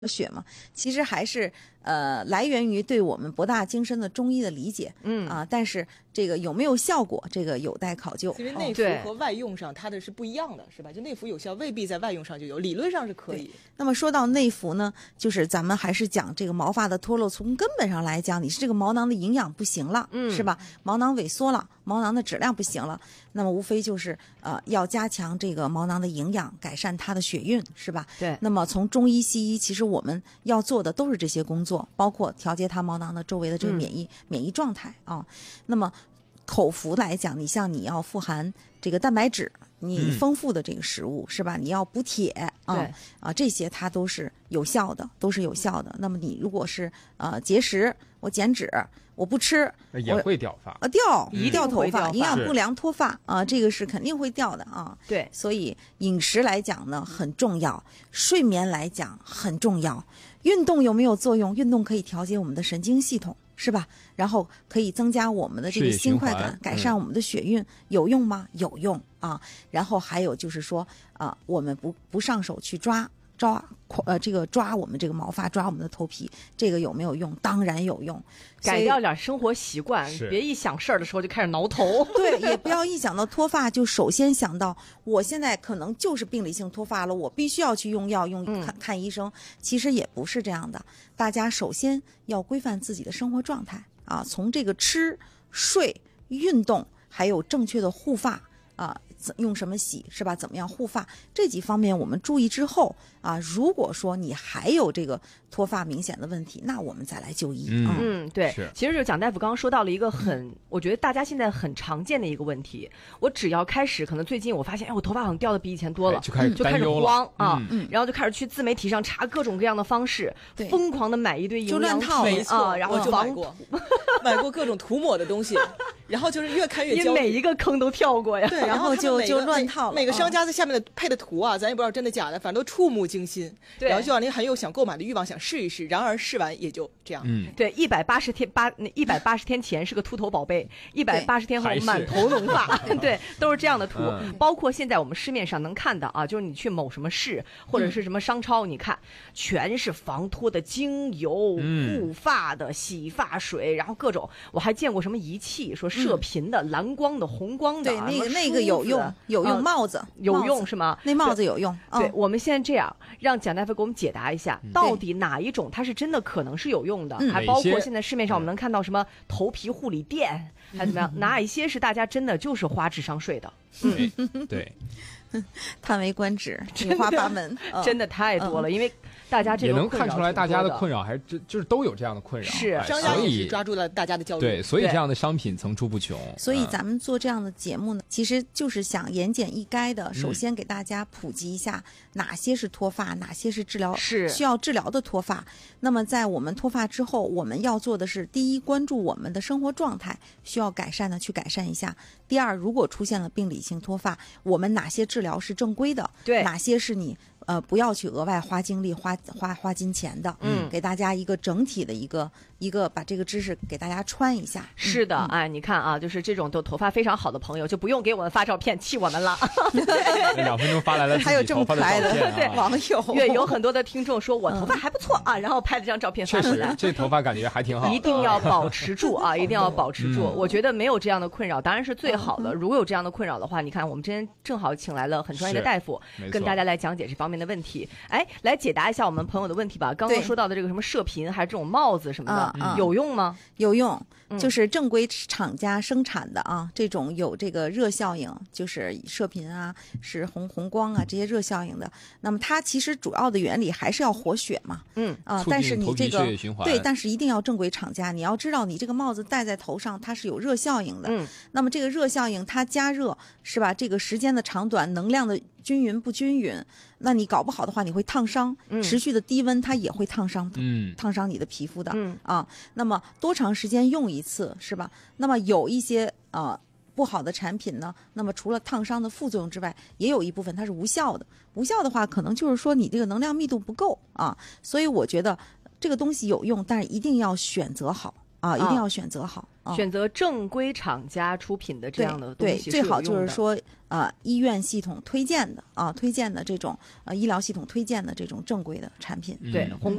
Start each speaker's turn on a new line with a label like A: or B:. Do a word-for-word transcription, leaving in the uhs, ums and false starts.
A: 血嘛，其实还是呃来源于对我们博大精深的中医的理解，嗯啊，但是这个有没有效果，这个有待考究。
B: 因为内服和外用上它的是不一样的，是吧？就内服有效未必在外用上就有，理论上是可以。
A: 那么说到内服呢，就是咱们还是讲这个毛发的脱落，从根本上来讲，你是这个毛囊的营养不行了，嗯，是吧？毛囊萎缩了，毛囊的质量不行了，那么无非就是呃要加强这个毛囊的营养，改善它的血运，是吧？
C: 对。
A: 那么从中医西医，其实我们要做的都是这些工作，包括调节它毛囊的周围的这个免疫、嗯、免疫状态啊。那么口服来讲，你像你要富含这个蛋白质，你丰富的这个食物、嗯、是吧？你要补铁啊，
C: 对
A: 啊，这些它都是有效的，都是有效的。那么你如果是呃节食，我减脂，我不吃，
D: 也会掉发
A: 啊，掉
C: 一
A: 掉头发，
C: 定会掉发
A: 营养不良脱发啊，这个是肯定会掉的啊。
C: 对，
A: 所以饮食来讲呢很重要，睡眠来讲很重要，运动有没有作用？运动可以调节我们的神经系统，是吧？然后可以增加我们的这个心快感，改善我们的血运，嗯、有用吗？有用啊。然后还有就是说啊，我们不不上手去抓。抓呃，这个抓我们这个毛发，抓我们的头皮，这个有没有用？当然有用。
C: 改掉点生活习惯，别一想事儿的时候就开始挠头。
A: 对，也不要一想到脱发就首先想到我现在可能就是病理性脱发了，我必须要去用药用看、嗯、看医生。其实也不是这样的，大家首先要规范自己的生活状态啊，从这个吃、睡、运动，还有正确的护发啊。用什么洗是吧？怎么样护发？这几方面我们注意之后啊，如果说你还有这个脱发明显的问题，那我们再来就医。
C: 嗯，啊、嗯对，其实就蒋大夫刚刚说到了一个很、嗯，我觉得大家现在很常见的一个问题。我只要开始，可能最近我发现，哎，我头发好像掉的比以前多了，
D: 就开始
C: 就开始慌啊、
A: 嗯，
C: 然后就开始去自媒体上查各种各样的方式，疯狂的买一堆营养品啊，然后
B: 我就买过，买过各种涂抹的东西，然后就是越看越焦虑，
C: 你每一个坑都跳过呀，
B: 对，
A: 然后就就乱套。
B: 每个商家在下面的配的图啊，咱也不知道真的假的，反正都触目惊心。
C: 对，
B: 然后就让您很有想购买的欲望，想试一试。然而试完也就这样。
C: 嗯，对，一百八十天八一百八十天前是个秃头宝贝，一百八十天后满头浓发，对，都是这样的图、嗯。包括现在我们市面上能看到啊，就是你去某什么市或者是什么商超，嗯、你看全是防脱的精油、
D: 嗯、
C: 护发的洗发水，然后各种。我还见过什么仪器，说射频的、嗯、蓝光的、红光的，
A: 对，那个那个有用，有用帽。帽子
C: 有用是吗？
A: 那帽子有用。
C: 对，对、嗯，我们现在这样，让蒋大夫给我们解答一下，嗯、到底哪一种它是真的可能是有用的？嗯、还包括现在市面上我们能看到什么头皮护理垫，嗯、还怎么样？哪一些是大家真的就是花智商税的？
D: 嗯，对，
A: 叹为观止，五花八门，
C: 真的太多了，嗯、因为。大家这
D: 也能看出来，大家的困扰还是就是都有这样的困扰，
C: 是
B: 商家也是抓住了大家的焦虑，
D: 对，所以这样的商品层出不穷。
A: 所以咱们做这样的节目呢，其实就是想言简意赅的，首先给大家普及一下哪些是脱发，哪些是治疗
C: 是
A: 需要治疗的脱发。那么在我们脱发之后，我们要做的是：第一，关注我们的生活状态需要改善的去改善一下；第二，如果出现了病理性脱发，我们哪些治疗是正规的，
C: 对，
A: 哪些是你。呃，不要去额外花精力、花花花金钱的，嗯，给大家一个整体的一个一个把这个知识给大家穿一下。
C: 是的，嗯、哎，你看啊，就是这种都头发非常好的朋友，就不用给我们发照片气我们了。
D: 两分钟发来了自己头发的照片、啊，
A: 还有这么可爱的网友，
C: 对，有很多的听众说我头发还不错啊，然后拍了张照片发出来，
D: 这头发感觉还挺好。
C: 一定要保持住啊，一定要保持住。嗯、我觉得没有这样的困扰当然是最好的。嗯、如果有这样的困扰的话，你看我们今天正好请来了很专业的大夫，跟大家来讲解这方面的问题。哎，来解答一下我们朋友的问题吧。刚刚说到的这个什么射频，还是这种帽子什么的，嗯、有用吗？
A: 有用，就是正规厂家生产的啊，这种有这个热效应，就是射频啊，是红红光啊这些热效应的。那么它其实主要的原理还是要活血嘛，
C: 嗯
A: 啊，但是你这个对，但是一定要正规厂家。你要知道，你这个帽子戴在头上，它是有热效应的。
C: 嗯，
A: 那么这个热效应它加热是吧？这个时间的长短，能量的均匀不均匀，那你搞不好的话，你会烫伤。
C: 嗯、
A: 持续的低温它也会烫伤，
D: 嗯，
A: 烫伤你的皮肤的。
C: 嗯
A: 啊，那么多长时间用一次是吧？那么有一些呃不好的产品呢，那么除了烫伤的副作用之外，也有一部分它是无效的。无效的话，可能就是说你这个能量密度不够啊。所以我觉得这个东西有用，但是一定要选择好。 啊，一定要选择好，
C: 啊、选择正规厂家出品的这样的东西，
A: 对，最好就是说，呃，医院系统推荐的啊，推荐的这种呃医疗系统推荐的这种正规的产品。
C: 对，
D: 嗯、
C: 宏